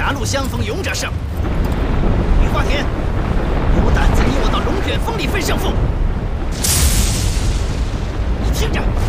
狭路相逢勇者胜。雨花田，有胆子你我到龙卷风里分胜负！你听着。